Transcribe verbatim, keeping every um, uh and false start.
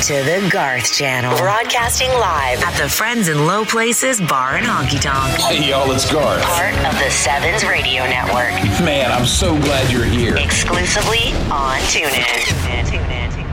to the Garth Channel. Broadcasting live at the Friends in Low Places Bar and Honky Tonk. Hey, y'all, it's Garth. Part of the Sevens Radio Network. Man, I'm so glad you're here. Exclusively on TuneIn. TuneIn, TuneIn, TuneIn.